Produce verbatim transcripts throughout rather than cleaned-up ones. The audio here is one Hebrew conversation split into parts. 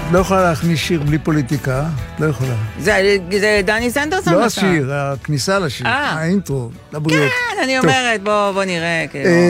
לא יכולה להכניס שיר בלי פוליטיקה, לא יכולה. זה, זה דני סנדרסון? לא השיר, הכניסה לשיר, האינטרו, לבריאות. כן, אני אומרת, בוא, בוא נראה.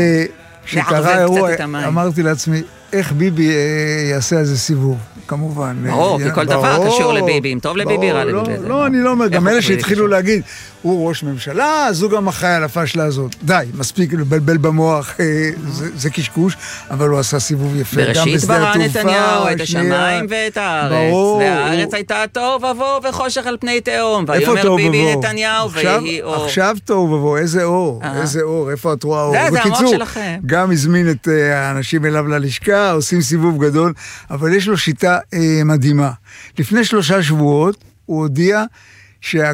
שקרה אירוע, אמרתי לעצמי, איך ביבי יעשה איזה סיבוב, כמובן. ברור, כי כל דבר קשור לביבי, אם טוב לביבי, רע לביבי. לא, אני לא אומר, גם אלה שהתחילו להגיד, הוא ראש ממשלה, אז הוא גם אחראי על הפשלה הזאת. די, מספיק לבלבל במוח, זה קשקוש, אבל הוא עשה סיבוב יפה. בראשית ברא נתניהו את השמיים ואת הארץ, והארץ הייתה תוהו ובוהו וחושך על פני תהום, ויאמר ביבי נתניהו ויהי אור. עכשיו תוהו ובוהו, איזה אור, איזה אור, איפה את רואה אור? זה המוח שלכם. גם הזמין את האנשים אליו ללשכה, עושים סיבוב גדול, אבל יש לו שיטה מדהימה. לפני שלושה שבועות הוא הודיע שה...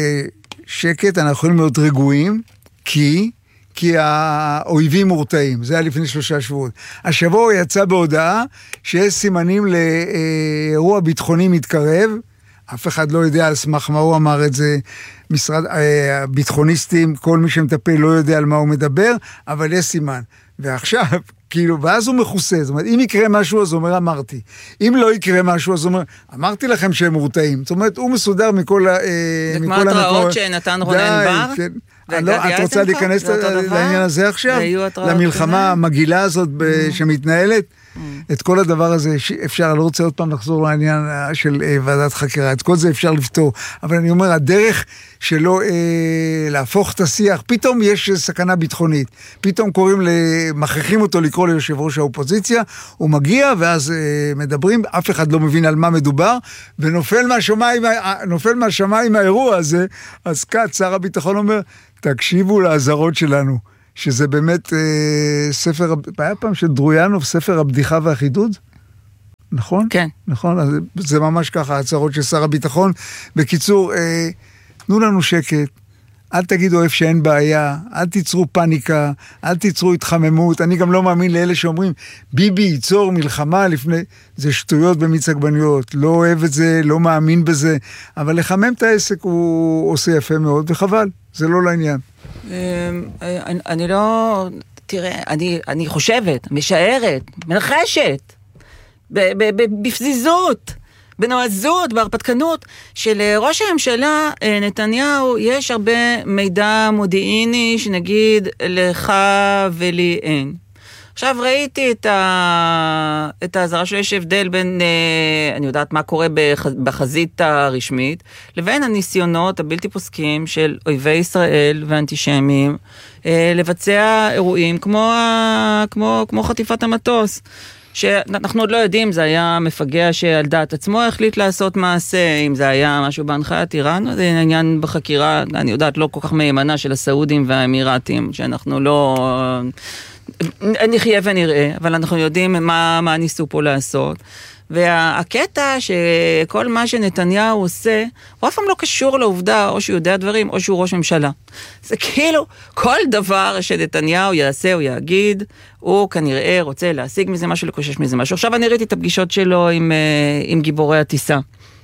שקט, אנחנו יכולים להיות רגועים, כי, כי האויבים מורתעים. זה היה לפני שלושה שבועות. השבוע הוא יצא בהודעה שיש סימנים לאירוע ביטחוני מתקרב, אף אחד לא יודע על סמך מה הוא אמר את זה, משרד, הביטחוניסטים, כל מי שמטפל לא יודע על מה הוא מדבר, אבל יש סימן. ועכשיו, כאילו, ואז הוא מחוסה, זאת אומרת, אם יקרה משהו, אז הוא אומר, אמרתי. אם לא יקרה משהו, אז הוא אומר, אמרתי לכם שהם מורתעים. זאת אומרת, הוא מסודר מכל ה... זה כמו התראות שנתן רונן בר? את רוצה להיכנס לעניין הזה עכשיו? למלחמה המגילה הזאת שמתנהלת? את כל הדבר הזה אפשר, אני לא רוצה עוד פעם לחזור לעניין של ועדת חקירה, את כל זה אפשר לפתור, אבל אני אומר, הדרך שלא אה, להפוך את השיח, פתאום יש סכנה ביטחונית, פתאום קוראים, מכריחים אותו לקרוא ליושב ראש האופוזיציה, הוא מגיע ואז אה, מדברים, אף אחד לא מבין על מה מדובר, ונופל מהשמיים, נופל מהשמיים האירוע הזה, אז כת, שר הביטחון אומר, תקשיבו להזהרות שלנו, שזה באמת אה, ספר, היה פעם של דרויאנוב, ספר הבדיחה והחידוד? נכון? כן. נכון, אז זה ממש ככה, הצהרות של שר הביטחון. בקיצור, אה, תנו לנו שקט, אל תגידו איפה שאין בעיה, אל תיצרו פניקה, אל תיצרו התחממות, אני גם לא מאמין לאלה שאומרים, ביבי ייצור מלחמה לפני, זה שטויות במיץ עגבניות, לא אוהב את זה, לא מאמין בזה, אבל לחמם את העסק הוא עושה יפה מאוד, וחבל, זה לא לעניין. אני לא, תראה, אני, אני חושבת, משערת, מנחשת, בפזיזות, בנועזות, בהרפתקנות, שלראש הממשלה נתניהו יש הרבה מידע מודיעיני שנגיד לך ולי אין. עכשיו ראיתי את, ה... את ההזרה שיש הבדל בין, אני יודעת מה קורה בח... בחזית הרשמית, לבין הניסיונות הבלתי פוסקים של אויבי ישראל ואנטישמים, לבצע אירועים כמו, ה... כמו... כמו חטיפת המטוס. שאנחנו עוד לא יודעים, זה היה מפגע שעל דעת עצמו החליט לעשות מעשה, אם זה היה משהו בהנחיית איראן, זה עניין בחקירה, אני יודעת, לא כל כך מהימנה של הסעודים והאמירתים, שאנחנו לא... נחיה ונראה, אבל אנחנו יודעים מה, מה ניסו פה לעשות. והקטע שכל מה שנתניהו עושה, הוא אף פעם לא קשור לעובדה, או שהוא יודע דברים, או שהוא ראש ממשלה. זה כאילו, כל דבר שנתניהו יעשה או יגיד, הוא כנראה רוצה להשיג מזה משהו, לקושש מזה משהו. עכשיו אני ראיתי את הפגישות שלו עם, עם גיבורי הטיסה.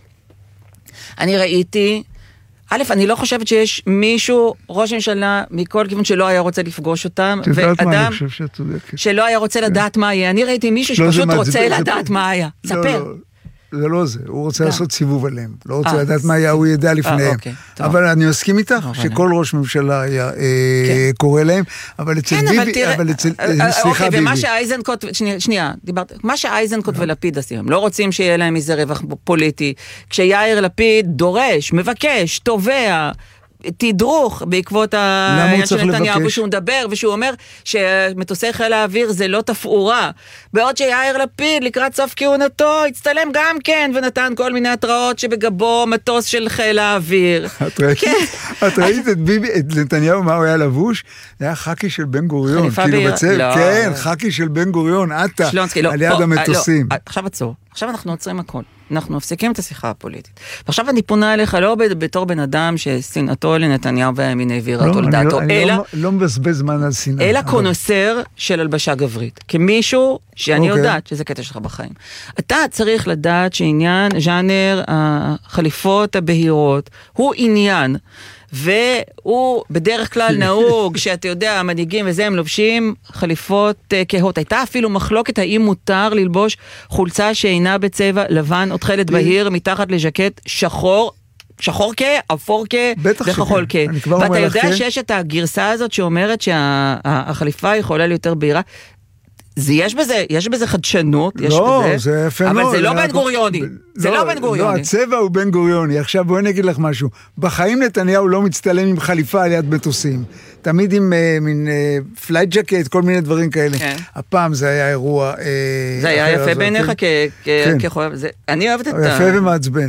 אני ראיתי... א', אני לא חושבת שיש מישהו, ראש ממשלה, מכל כיוון שלא היה רוצה לפגוש אותם, ואדם שלא היה רוצה לדעת מה היה. אני ראיתי מישהו שפשוט רוצה לדעת מה היה. ספר. זה לא זה, הוא רוצה לעשות סיבוב עליהם, לא רוצה לדעת מה היה, הוא ידע לפניהם. אבל אני מסכים איתך שכל ראש ממשלה קורא להם, אבל אצל ביבי, סליחה ביבי. ומה שאייזנקוט, שנייה, דיברת, מה שאייזנקוט ולפיד עושים, הם לא רוצים שיהיה להם איזה רווח פוליטי, כשיאיר לפיד דורש, מבקש, תובע, תדרוך בעקבות העניין של נתניהו, ושהוא מדבר, ושהוא אומר שמטוסי חיל האוויר זה לא תפאורה, בעוד שיאיר לפיד לקראת סוף כהונתו הצטלם גם כן, ונתן כל מיני התראות שבגבו מטוס של חיל האוויר. את ראית את ביבי, את נתניהו, מה הוא היה לבוש? זה היה חכי של בן גוריון, כאילו בצל, כן, חכי של בן גוריון, עטה, על יד המטוסים. עכשיו עצור, עכשיו אנחנו עוצרים הכל. אנחנו מפסיקים את השיחה הפוליטית. ועכשיו אני פונה אליך לא בתור בן אדם ששנאתו לנתניהו והימין העבירה אותו לדעתו, אלא... לא מבזבז זמן על שנאה. אלא קונוסר של הלבשה גברית. כמישהו שאני יודעת שזה קטע שלך בחיים. אתה צריך לדעת שעניין ז'אנר החליפות הבהירות הוא עניין, והוא בדרך כלל נהוג, שאתה יודע, המנהיגים וזה, הם לובשים חליפות כהות. הייתה אפילו מחלוקת האם מותר ללבוש חולצה שאינה בצבע לבן או תכלת בהיר, מתחת לז'קט שחור, שחור כה, אפור כה וכחול כה. ואתה יודע שיש את הגרסה הזאת שאומרת שהחליפה יכולה להיות יותר בהירה. זה יש בזה, יש בזה חדשנות, יש לא, בזה, זה יפה אבל מאוד, זה לא בן גוריוני, זה לא בן גוריוני. לא, הצבע הוא בן גוריוני. עכשיו בואי נגיד לך משהו, בחיים נתניהו לא מצטלם עם חליפה על יד מטוסים, תמיד עם מין פלייט ג'קט, כל מיני דברים כאלה. הפעם זה היה אירוע... זה היה יפה בעיניך כחויב, אני אוהבת את ה... יפה ומעצבן.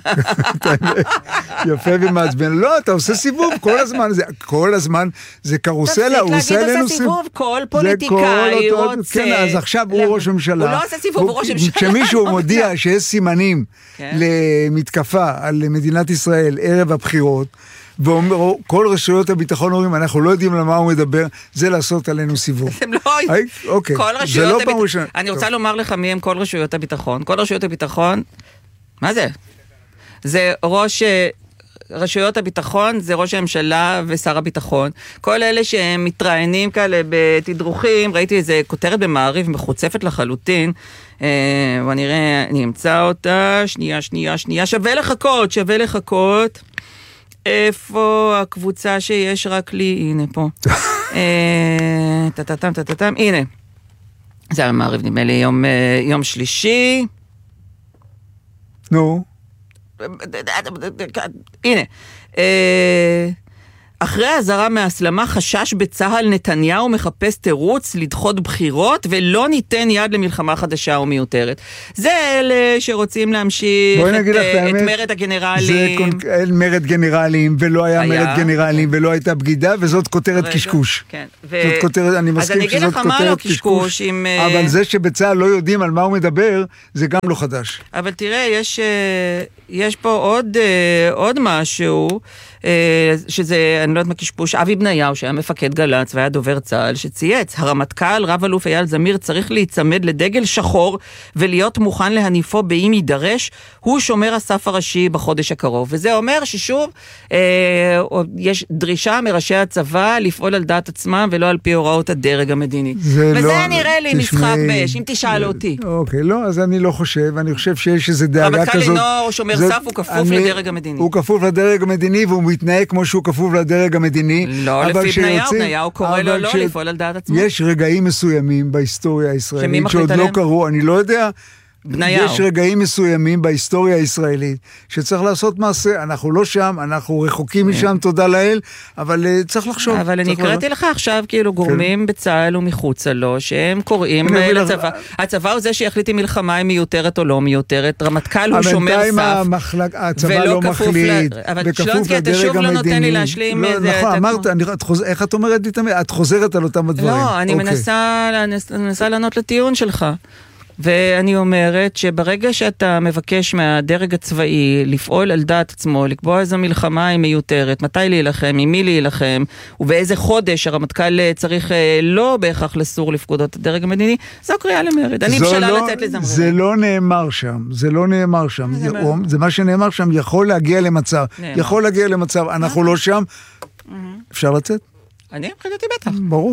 יפה ומעצבן. לא, אתה עושה סיבוב כל הזמן, כל הזמן זה קרוסלה, הוא עושה עלינו סיבוב, כל פוליטיקאי רוצה... כן, אז עכשיו הוא ראש ממשלה. הוא לא עושה סיבוב, הוא ראש ממשלה. כשמישהו מודיע שיש סימנים למתקפה על מדינת ישראל ערב הבחירות, וכל רשויות הביטחון אומרים, אנחנו לא יודעים למה הוא מדבר, זה לעשות עלינו סיבוב. הם לא... אוקיי, זה לא פעם ראשונה. אני רוצה לומר לך מי הם כל רשויות הביטחון. כל רשויות הביטחון, מה זה? זה ראש... רשויות הביטחון זה ראש הממשלה ושר הביטחון. כל אלה שהם מתראיינים כאלה בתדרוכים, ראיתי איזה כותרת במעריב מחוצפת לחלוטין, ואני אראה, אני אמצא אותה, שנייה, שנייה, שנייה, שווה לחכות, שווה לחכות. איפה הקבוצה שיש רק לי? הנה פה. טטטם, טטטם, הנה. זה המעריב, נדמה לי, יום, יום שלישי. נו. הנה. אחרי הזרה מהסלמה חשש בצהל, נתניהו מחפש תירוץ לדחות בחירות ולא ניתן יד למלחמה חדשה ומיותרת. זה אלה שרוצים להמשיך את, את מרד הגנרלים. זה מרד גנרלים ולא היה, היה מרד גנרלים כן. ולא הייתה בגידה, וזאת כותרת רגע, קשקוש. כן. ו... זאת כותרת, אני מסכים שזאת כותרת קשקוש. קשקוש עם... אבל זה שבצהל לא יודעים על מה הוא מדבר, זה גם לא חדש. אבל תראה, יש, יש פה עוד, עוד משהו, שזה, אני לא יודעת מה קשקוש, אבי בניהו, שהיה מפקד גל"צ והיה דובר צה"ל, שצייץ, הרמטכ"ל, רב אלוף אייל זמיר, צריך להיצמד לדגל שחור ולהיות מוכן להניפו באם יידרש, הוא שומר הסף הראשי בחודש הקרוב. וזה אומר ששוב, אה, יש דרישה מראשי הצבא לפעול על דעת עצמם ולא על פי הוראות הדרג המדיני. וזה לא, נראה לי תשמעי, משחק באש, אם תשאל אותי. אוקיי, לא, אז אני לא חושב, אני חושב שיש איזה דאגה כזאת. הרמטכ"ל אינו שומר סף, הוא כפוף אני, לדרג המדיני. הוא כפוף לדרג המדיני והוא מתנהג כמו שהוא כפוף לדרג המדיני. לא, לפי בניהו, בניהו קורא לו לא לפעול על דעת עצמו. יש רגעים מסוימים בהיסטוריה הישראלית שעוד לא קרו, אני לא יודע, יש רגעים מסוימים בהיסטוריה הישראלית שצריך לעשות מעשה, אנחנו לא שם, אנחנו רחוקים משם, תודה לאל, אבל צריך לחשוב. אבל אני קראתי לך עכשיו כאילו גורמים בצה"ל ומחוצה לו, שהם קוראים לצבא. הצבא הוא זה שיחליט אם מלחמה היא מיותרת או לא מיותרת, רמטכ"ל הוא שומר סף. הצבא לא מחליט, וכפוף לדרג המדיני. נכון, אמרת, איך את אומרת לי תמיד? את חוזרת על אותם הדברים. לא, אני מנסה לענות לטיעון שלך. ואני אומרת שברגע שאתה מבקש מהדרג הצבאי לפעול על דעת עצמו, לקבוע איזו מלחמה היא מיותרת, מתי להילחם, עם מי להילחם, ובאיזה חודש הרמטכ"ל צריך לא בהכרח לסור לפקודות הדרג המדיני, זו קריאה למרד. אני בשלה לא, לצאת לזמרן. זה לא נאמר שם, זה לא נאמר שם. זה, יום, זה מה שנאמר שם יכול להגיע למצב. נאמר. יכול להגיע למצב, אנחנו לא שם. אפשר לצאת? אני מבחינתי בטח. ברור.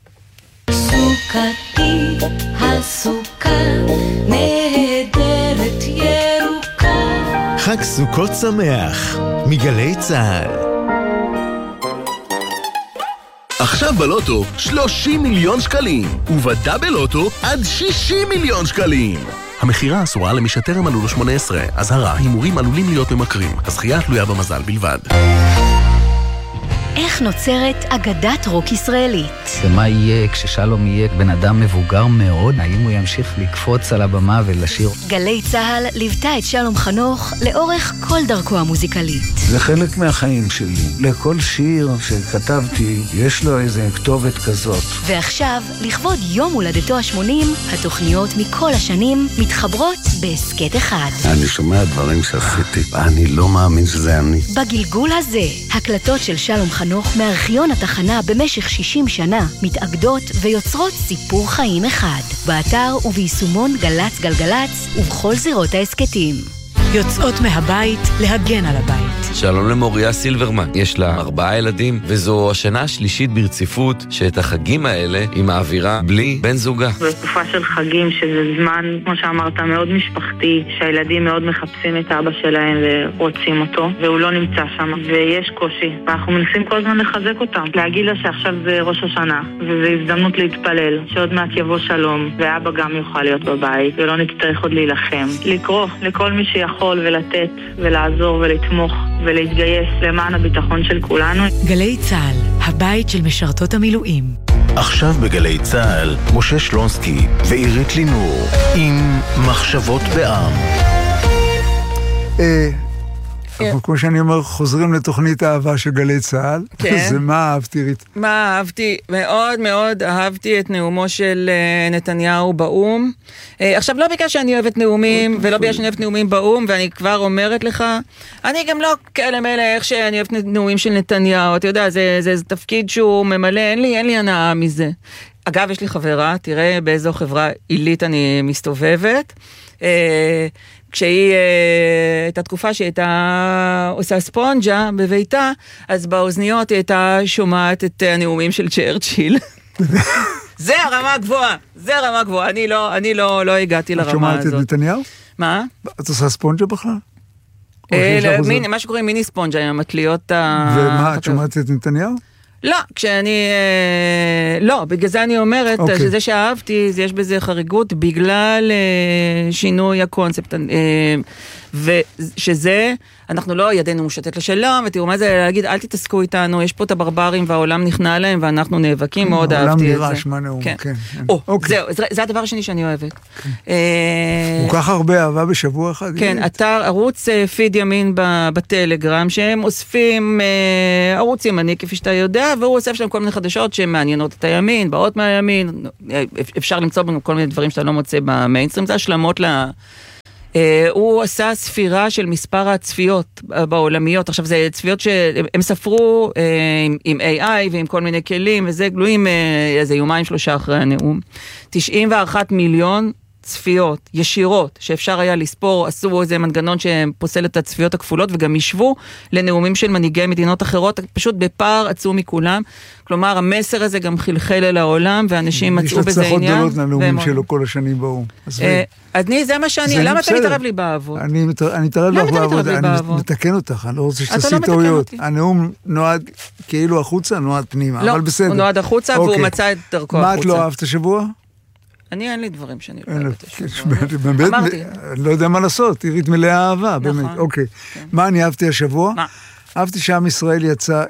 סוכתי הסוכה נהדרת ירוקה. חג סוכות שמח מגלי צה"ל. עכשיו בלוטו שלושים מיליון שקלים ובדאבל לוטו עד שישים מיליון שקלים. המחירה אסורה למי שטרם מלאו לו שמונה עשרה. אזהרה, הימורים עלולים להיות ממכרים. הזכייה תלויה במזל בלבד. איך נוצרת אגדת רוק ישראלית? ומה יהיה כששלום יהיה בן אדם מבוגר מאוד? האם הוא ימשיך לקפוץ על הבמה ולשיר? גלי צהל ליוותה את שלום חנוך לאורך כל דרכו המוזיקלית. זה חלק מהחיים שלי. לכל שיר שכתבתי יש לו איזה כתובת כזאת. ועכשיו, לכבוד יום הולדתו ה-שמונים, התוכניות מכל השנים מתחברות בעסקת אחד. אני שומע דברים שעשיתי, אני לא מאמין שזה אני. בגלגול הזה, הקלטות של שלום חנוך מארכיון התחנה במשך שישים שנה מתאגדות ויוצרות סיפור חיים אחד. באתר וביישומון גלץ גלגלץ ובכל זירות העסקתים. יוצאות מהבית להגן על הבית. שלום למוריה סילברמן, יש לה ארבעה ילדים, וזו השנה השלישית ברציפות שאת החגים האלה היא מעבירה בלי בן זוגה. זו תקופה של חגים שזה זמן, כמו שאמרת, מאוד משפחתי, שהילדים מאוד מחפשים את אבא שלהם ורוצים אותו, והוא לא נמצא שם, ויש קושי. ואנחנו מנסים כל הזמן לחזק אותם, להגיד לה שעכשיו זה ראש השנה, וזו הזדמנות להתפלל, שעוד מעט יבוא שלום, ואבא גם יוכל להיות בבית, ולא נצטרך עוד להילחם. לקרוא לכל מי שיכול ולתת ולעזור ולתמוך ולהתגייס למען הביטחון של כולנו. גלי צהל, הבית של משרתות המילואים. עכשיו בגלי צהל, משה שלונסקי ועירית לינור עם מחשבות בעם. כמו שאני אומר, חוזרים לתוכנית האהבה של גלי צהל. זה מה אהבתי, עירית? מה אהבתי? מאוד מאוד אהבתי את נאומו של נתניהו באום. עכשיו, לא בגלל שאני אוהבת נאומים, ולא בגלל שאני אוהבת נאומים באום, ואני כבר אומרת לך, אני גם לא כאלה מאלה איך שאני אוהבת נאומים של נתניהו. אתה יודע, זה, זה, זה תפקיד שהוא ממלא, אין לי, אין לי הנאה מזה. אגב, יש לי חברה, תראה באיזו חברה עילית אני מסתובבת. כשהיא הייתה תקופה שהיא הייתה עושה ספונג'ה בביתה, אז באוזניות היא הייתה שומעת את הנאומים של צ'רצ'יל. זה הרמה הגבוהה, זה הרמה הגבוהה. אני לא, אני לא, לא הגעתי לרמה הזאת. את שומעת את נתניהו? מה? את עושה ספונג'ה בכלל? מה שקוראים מיני ספונג'ה, עם המטליות ה... ומה, את שומעת את נתניהו? לא, כשאני... לא, בגלל זה אני אומרת okay. שזה שאהבתי, יש בזה חריגות בגלל שינוי הקונספט. ושזה, אנחנו לא ידענו מושטת לשלום, ותראו מה זה להגיד, אל תתעסקו איתנו, יש פה את הברברים והעולם נכנע להם, ואנחנו נאבקים, מאוד אהבתי את זה. העולם נרעש, מה נאום, כן. זהו, זה הדבר השני שאני אוהבת. הוא כך הרבה אהבה בשבוע אחד. כן, אתר, ערוץ פיד ימין בטלגרם, שהם אוספים ערוץ ימני, כפי שאתה יודע, והוא אוסף שם כל מיני חדשות שמעניינות את הימין, באות מהימין, אפשר למצוא בנו כל מיני דברים שאתה לא מוצא במיינסטרים, זה השלמות ל... הוא עשה ספירה של מספר הצפיות בעולמיות. עכשיו, זה צפיות שהם ספרו עם איי איי ועם כל מיני כלים, וזה גלויים איזה יומיים שלושה אחרי הנאום. תשעים ואחד מיליון צפיות ישירות שאפשר היה לספור, עשו איזה מנגנון שפוסל את הצפיות הכפולות, וגם ישבו לנאומים של מנהיגי מדינות אחרות, פשוט בפער עצום מכולם. כלומר, המסר הזה גם חלחל אל העולם, ואנשים מצאו בזה עניין. יש לצלחות גדולות לנאומים שלו כל השנים באום. אני, זה מה שאני, למה אתה מתערב לי באהבות? אני מתערב לך באהבות, אני מתקן אותך, אני לא רוצה שתעשי טעויות. הנאום נועד כאילו החוצה, נועד פנימה, אבל בסדר. הוא נועד החוצה, והוא מצא את דרכו החוצה. מה את לא אהבת השבוע? אני אין לי דברים שאני לא אוהבת השבוע. אמרתי. אני לא יודע מה לעשות, עירית מלאה אהבה, באמת. אוקיי. מה אני אהבתי השבוע? מה? אהבתי שעם ישראל יצא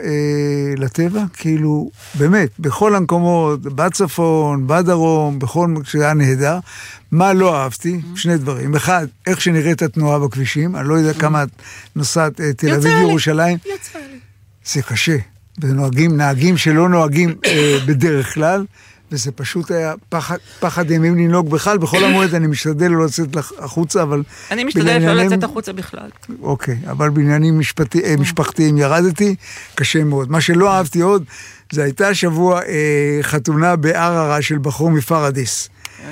לטבע, כאילו, באמת, בכל המקומות, בצפון, בדרום, בכל שהיה נהדר. מה לא אהבתי? שני דברים. אחד, איך שנראית התנועה בכבישים, אני לא יודע כמה את נוסעת תל אביב ירושלים. יצא לי. זה קשה. ונוהגים, נהגים שלא נוהגים בדרך כלל, וזה פשוט היה פחד, פחד אימים לנהוג בכלל. בכל המועד אני משתדל לא לצאת החוצה, אבל... אני משתדל לא לצאת החוצה בכלל. אוקיי, אבל בעניינים משפטי, משפחתיים ירדתי, קשה מאוד. מה שלא אהבתי עוד, זה הייתה שבוע אה, חתונה בערערה של בחור מפרדיס.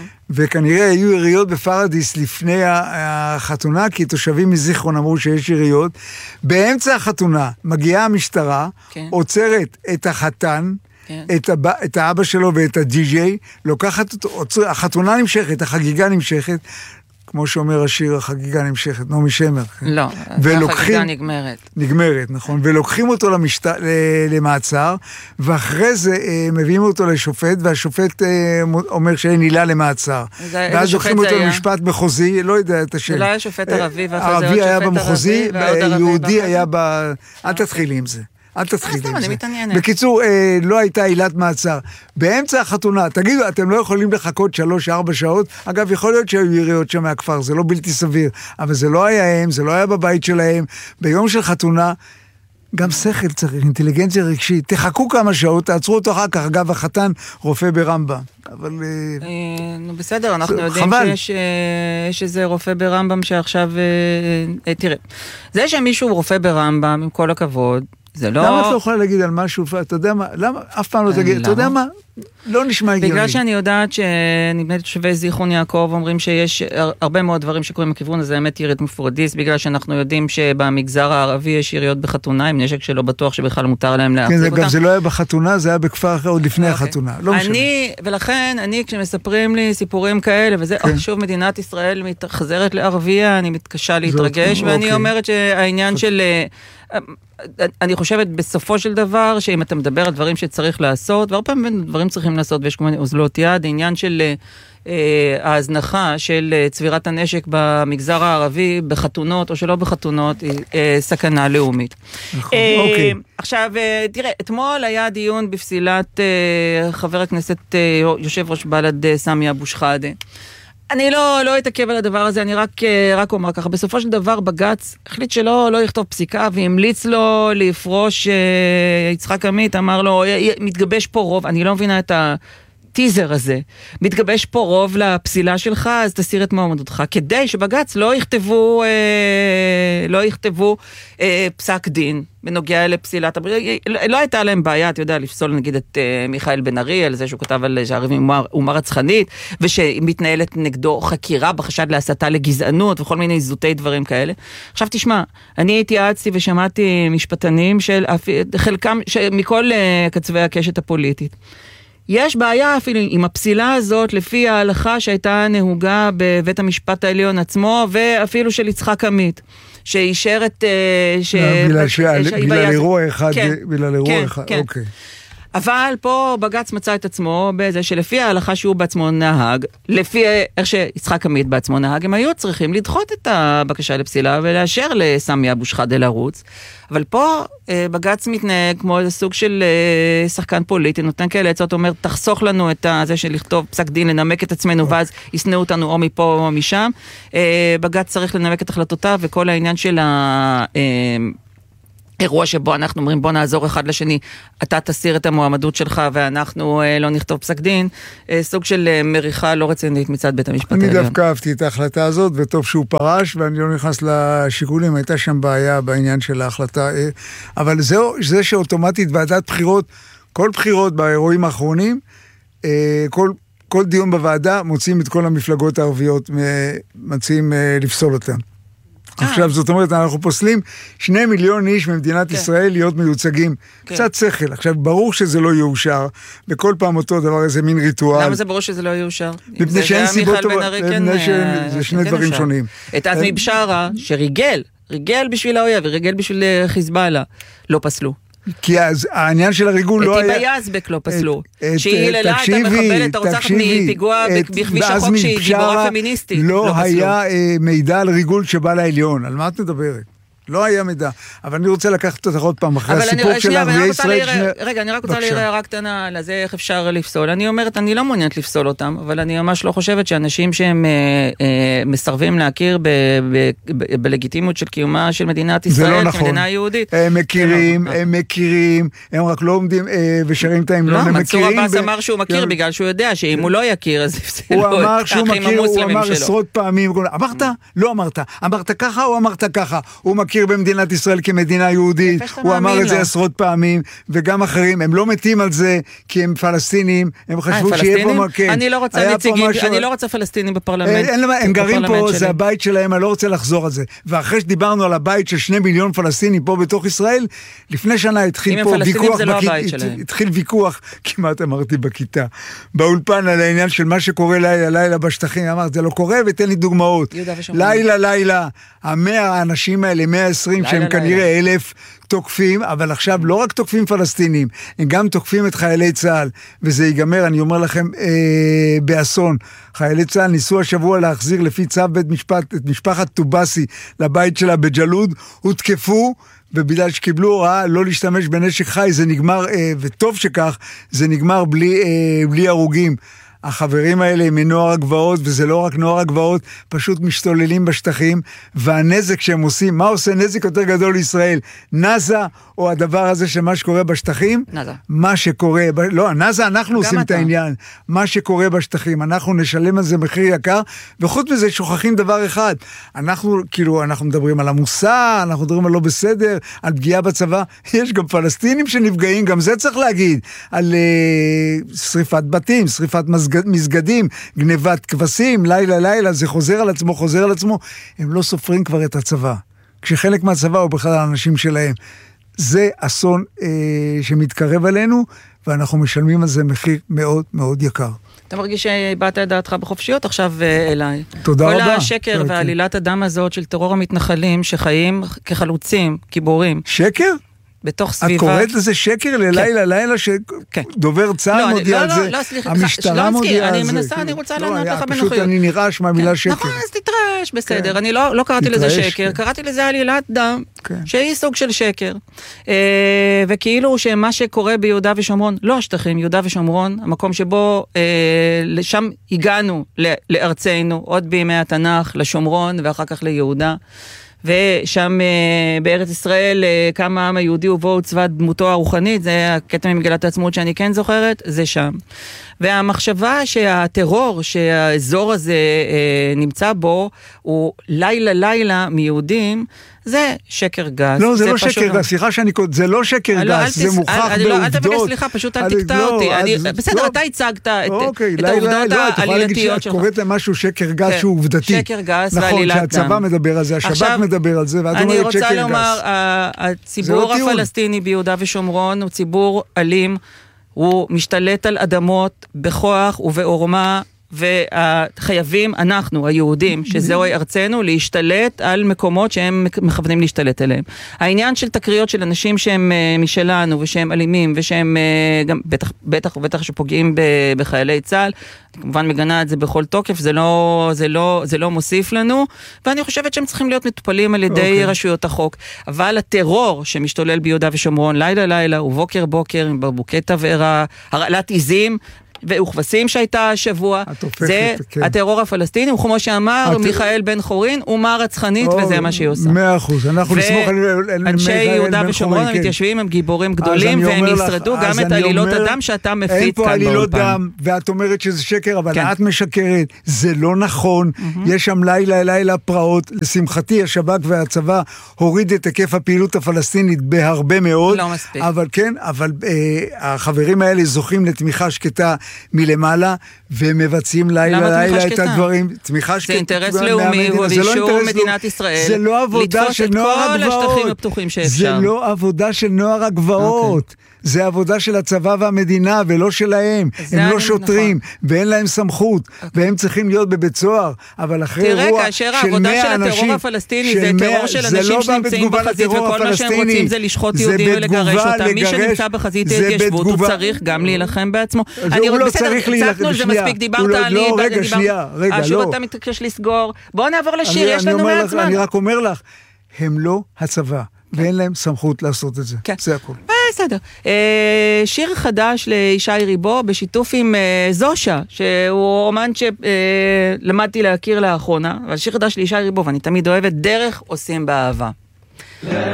וכנראה היו יריות בפרדיס לפני החתונה, כי תושבים מזיכרון אמרו שיש יריות. באמצע החתונה מגיעה המשטרה, כן. עוצרת את החתן, את, הב... את האבא שלו ואת הדי-ג'יי, לוקחת אותו, החתונה נמשכת, החגיגה נמשכת, כמו שאומר השיר, החגיגה נמשכת, נעמי שמר. לא, ולוקחים, החגיגה נגמרת. נגמרת, נכון. ולוקחים אותו למשת... למעצר, ואחרי זה מביאים אותו לשופט, והשופט אומר שאין עילה למעצר. ואז לוקחים אותו היה? למשפט מחוזי, לא יודע את השם. זה לא היה שופט ערבי, ערבי היה במחוזי, יהודי היה ב... אל תתחילי עם זה. אל תתחיל עם זה. בקיצור, לא הייתה עילת מעצר. באמצע החתונה, תגידו, אתם לא יכולים לחכות שלוש, ארבע שעות? אגב, יכול להיות שהיו יריות שם מהכפר, זה לא בלתי סביר, אבל זה לא היה הם, זה לא היה בבית שלהם. ביום של חתונה, גם שכל צריך, אינטליגנציה רגשית. תחכו כמה שעות, תעצרו אותו אחר כך. אגב, החתן רופא ברמב"ם. אבל... נו, בסדר, אנחנו יודעים שיש איזה רופא ברמב"ם שעכשיו... תראה, זה שמישהו רופא ברמב"ם, עם כל הכבוד, זה לא... למה את לא יכולה להגיד על משהו, אתה יודע מה, למה, אף פעם לא תגיד, אתה יודע מה, לא נשמע הגיוני. בגלל שאני יודעת שנדמה לי תושבי זיכרון יעקב אומרים שיש הרבה מאוד דברים שקוראים מכיוון הזה, האמת ירית מפורדיס, בגלל שאנחנו יודעים שבמגזר הערבי יש יריות בחתונה, עם נשק שלא בטוח שבכלל מותר להם להחזיק אותם. כן, גם זה לא היה בחתונה, זה היה בכפר אחר עוד לפני החתונה. לא משנה. אני, ולכן, אני כשמספרים לי סיפורים כאלה, וזה, שוב, מדינת ישראל מתחזרת לערביה, אני מתקשה להתרגש, ואני אומרת שהעניין של... אני חושבת בסופו של דבר שאם אתה מדבר על דברים שצריך לעשות, והרבה פעמים דברים צריכים לעשות ויש כל מיני אוזלות יד, העניין של אה, ההזנחה של אה, צבירת הנשק במגזר הערבי בחתונות או שלא בחתונות היא אה, סכנה לאומית. נכון, אה, אוקיי. עכשיו אה, תראה, אתמול היה דיון בפסילת אה, חבר הכנסת אה, יושב ראש בל"ד אה, סמי אבו שחאדה. אני לא, לא אתעכב על הדבר הזה, אני רק, רק אומר ככה, בסופו של דבר בג"ץ החליט שלא לא יכתוב פסיקה, והמליץ לו לפרוש, יצחק עמית אמר לו, מתגבש פה רוב, אני לא מבינה את הטיזר הזה, מתגבש פה רוב לפסילה שלך, אז תסיר את מועמדותך, כדי שבג"ץ לא יכתבו, לא יכתבו פסק דין, בנוגע לפסילת, לא הייתה להם בעיה, אתה יודע, לפסול נגיד את מיכאל בן ארי, על זה שהוא כתב על שהערבים אומה רצחנית, ושמתנהלת נגדו חקירה בחשד להסתה לגזענות, וכל מיני זוטי דברים כאלה. עכשיו תשמע, אני התייעצתי ושמעתי משפטנים של חלקם, מכל קצווי הקשת הפוליטית. יש בעיה אפילו עם הפסילה הזאת, לפי ההלכה שהייתה נהוגה בבית המשפט העליון עצמו, ואפילו של יצחק עמית. שאישר את... בגלל אירוע אחד, בגלל אירוע אחד, אוקיי. אבל פה בג"ץ מצא את עצמו בזה שלפי ההלכה שהוא בעצמו נהג, לפי איך שיצחק עמית בעצמו נהג, הם היו צריכים לדחות את הבקשה לפסילה ולאשר לסמי אבו שחאדה לרוץ. אבל פה בג"ץ מתנהג כמו איזה סוג של שחקן פוליטי, נותן כאלה עצות, אומר, תחסוך לנו את זה של לכתוב פסק דין, לנמק את עצמנו, ואז יסנעו אותנו או מפה או משם. בג"ץ צריך לנמק את החלטותיו, וכל העניין של ה... אירוע שבו אנחנו אומרים בוא נעזור אחד לשני, אתה תסיר את המועמדות שלך ואנחנו אה, לא נכתוב פסק דין, אה, סוג של אה, מריחה לא רצינית מצד בית המשפט העליון. אני דווקא אהבתי את ההחלטה הזאת, וטוב שהוא פרש, ואני לא נכנס לשיקולים, הייתה שם בעיה בעניין של ההחלטה, אה, אבל זה, זה שאוטומטית ועדת בחירות, כל בחירות באירועים האחרונים, אה, כל, כל דיון בוועדה מוצאים את כל המפלגות הערביות, מציעים אה, לפסול אותם. עכשיו, זאת אומרת, אנחנו פוסלים שני מיליון איש ממדינת ישראל להיות מיוצגים. קצת שכל. עכשיו, ברור שזה לא יאושר, וכל פעם אותו דבר, איזה מין ריטואל. למה זה ברור שזה לא יאושר? מפני שאין סיבות טובות, זה שני דברים שונים. את עזמי בשארה, שריגל, ריגל בשביל האויב, וריגל בשביל חיזבאללה, לא פסלו. כי אז העניין של הריגול לא היה... את היבה יזבק לא פסלו. שהיא היללה את המחבלת, הרוצחת מפיגוע בכביש החוק שהיא גיבורה פמיניסטית. לא היה מידע על ריגול שבא לעליון. על מה את מדברת? לא היה מידע. אבל אני רוצה לקחת אותך עוד פעם אחרי הסיפור של ערביי ישראל. רגע, אני רק רוצה להעיר הערה קטנה על זה, איך אפשר לפסול. אני אומרת, אני לא מעוניינת לפסול אותם, אבל אני ממש לא חושבת שאנשים שהם מסרבים להכיר בלגיטימיות של קיומה של מדינת ישראל, כמדינה יהודית. הם מכירים, הם מכירים, הם רק לא עומדים ושרים את ההמנון, הם מכירים. מנסור עבאס אמר שהוא מכיר בגלל שהוא יודע שאם הוא לא יכיר, אז יפסלו את האחים המוסלמים שלו. הוא אמר עשרות פעמים, אמרת? לא אמרת. אמרת ככה או אמרת ככה? הוא מכיר במדינת ישראל כמדינה יהודית, הוא אמר את זה עשרות פעמים, וגם אחרים, הם לא מתים על זה, כי הם פלסטינים, הם חשבו שיהיה פה מקן. אני לא רוצה נציגים, אני לא רוצה פלסטינים בפרלמנט. הם גרים פה, זה הבית שלהם, אני לא רוצה לחזור על זה. ואחרי שדיברנו על הבית של שני מיליון פלסטינים פה בתוך ישראל, לפני שנה התחיל פה ויכוח, התחיל ויכוח, כמעט אמרתי בכיתה, באולפן על העניין של מה שקורה לילה, לילה בשטחים, אמרת, זה לא קורה, ותן לי דוגמאות. לילה, לילה, המאה האנשים האלה, מאה ועשרים שהם כנראה אלף תוקפים, אבל עכשיו לא רק תוקפים פלסטינים, הם גם תוקפים את חיילי צה"ל, וזה ייגמר, אני אומר לכם, אה, באסון. חיילי צה"ל ניסו השבוע להחזיר לפי צו בית משפט, את משפחת טובסי לבית שלה בג'לוד, הותקפו, ובגלל שקיבלו הוראה לא להשתמש בנשק חי, זה נגמר, אה, וטוב שכך, זה נגמר בלי, אה, בלי הרוגים. החברים האלה הם מנוער הגבעות, וזה לא רק נוער הגבעות, פשוט משתוללים בשטחים, והנזק שהם עושים, מה עושה נזק יותר גדול לישראל? נזה, או הדבר הזה שמה שקורה בשטחים? נזה. מה שקורה, לא, נזה אנחנו עושים את העניין, מה שקורה בשטחים, אנחנו נשלם על זה מחיר יקר, וחוץ מזה שוכחים דבר אחד, אנחנו, כאילו, אנחנו מדברים על המוסר, אנחנו מדברים על לא בסדר, על פגיעה בצבא, יש גם פלסטינים שנפגעים, גם זה צריך להגיד, על uh, שריפת בתים, שריפת מסגד, מסגדים, גנבת כבשים, לילה לילה, זה חוזר על עצמו, חוזר על עצמו, הם לא סופרים כבר את הצבא, כשחלק מהצבא הוא בכלל האנשים שלהם, זה אסון uh, שמתקרב עלינו, ואנחנו משלמים על זה מחיר מאוד מאוד יקר. אתה מרגיש שבאת את דעתך בחופשיות עכשיו אליי. תודה כל רבה. כל השקר ועלילת הדם הזאת של טרור המתנחלים שחיים כחלוצים, גיבורים. שקר? בתוך סביבה. את קוראת לזה שקר ללילה, לילה שדובר צה"ל מודיע על זה, המשטרה מודיעה על זה. אני מנסה, אני רוצה לענות לך בנוחיות. פשוט אני נרעש מהמילה שקר. נכון, אז תתרעש, בסדר. אני לא קראתי לזה שקר, קראתי לזה עלילת דם, שהיא סוג של שקר. וכאילו שמה שקורה ביהודה ושומרון, לא השטחים, יהודה ושומרון, המקום שבו לשם הגענו לארצנו, עוד בימי התנ"ך, לשומרון ואחר כך ליהודה. ושם בארץ ישראל כמה העם היהודי ובו צבא דמותו הרוחנית, זה הקטע ממגילת העצמאות שאני כן זוכרת, זה שם. והמחשבה שהטרור שהאזור הזה נמצא בו הוא לילה לילה מיהודים, זה שקר גס. לא, זה לא שקר גס, סליחה שאני קודם, זה לא שקר גס, זה מוכח בעובדות. אל תבקש סליחה, פשוט אל תקטע אותי. בסדר, אתה הצגת את העובדות העלילתיות שלך. את קוראת למשהו שקר גס שהוא עובדתי. שקר גס ועלילת דם. נכון, שהצבא מדבר על זה, השב"כ מדבר על זה, ואת אומרת שקר גס. אני רוצה לומר, הציבור הפלסטיני ביהודה ושומרון הוא ציבור אלים, הוא משתלט על אדמות בכוח ובעורמה, וחייבים אנחנו, היהודים, שזוהי ארצנו, להשתלט על מקומות שהם מכוונים להשתלט עליהם. העניין של תקריות של אנשים שהם משלנו, ושהם אלימים, ושהם גם, בטח, בטח ובטח שפוגעים בחיילי צה"ל, אני כמובן מגנה את זה בכל תוקף, זה לא, זה לא, זה לא מוסיף לנו, ואני חושבת שהם צריכים להיות מטופלים על ידי okay. רשויות החוק. אבל הטרור שמשתולל ביהודה ושומרון, לילה לילה ובוקר בוקר, עם ברבוקי תבערה, הרעלת עיזים, וכבשים שהייתה השבוע, זה הטרור הפלסטיני, וכמו שאמר מיכאל בן חורין, אומה רצחנית, וזה מה שהיא עושה. מאה אחוז, אנחנו נסמוך על מיכאל בן חורין. ואנשי יהודה ושומרון המתיישבים הם גיבורים גדולים, והם ישרדו גם את עלילות הדם שאתה מפיץ כאן באולפן. אין פה עלילות דם, ואת אומרת שזה שקר, אבל את משקרת, זה לא נכון, יש שם לילה לילה פרעות, לשמחתי השב"כ והצבא הוריד את היקף הפעילות הפלסטינית בהרבה מאוד, לא מספיק. אבל כן, אבל החברים האלה זוכים לתמיכה שקטה מלמעלה, ומבצעים לילה לילה את הדברים. תמיכה שקטה. זה אינטרס לאומי, ובאישור מדינת ישראל. זה לא עבודה של נוער הגבעות. זה לא עבודה של נוער הגבעות. זה עבודה של הצבא והמדינה, ולא שלהם. הם לא שוטרים, ואין להם סמכות, והם צריכים להיות בבית סוהר. אבל אחרי אירוע של מאה אנשים, תראה, כאשר העבודה של הטרור הפלסטיני, זה טרור של אנשים שנמצאים בחזית, וכל מה שהם רוצים זה לשחוט יהודים ולגרש אותם. מי שנמצא בחזית ההתיישבות, הוא צריך גם להילחם בעצמו. הוא לא צריך להילחם, זה מספיק, דיברת על לי, לא, רגע, שנייה, רגע, לא. שוב אתה מתקש לסגור. בואו נעבור לשיר, יש לנו מעט זמן. אני רק אומר לך, הם לא הצבא, ואין להם סמכות לעשות את זה. זה הכל. בסדר. שיר חדש לישי ריבו, בשיתוף עם זושה, שהוא אומן שלמדתי להכיר לאחרונה, אבל שיר חדש לישי ריבו, ואני תמיד אוהבת, דרך עושים באהבה.